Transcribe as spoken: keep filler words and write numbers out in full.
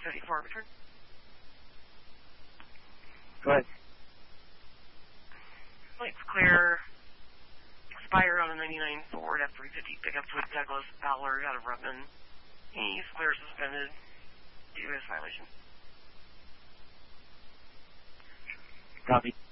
fifty-four, return. Go ahead. Lights clear. Expired on a ninety-nine Ford F three fifty pickup with Douglas Ballard out of Rutland. He's clear suspended due to this violation. Copy.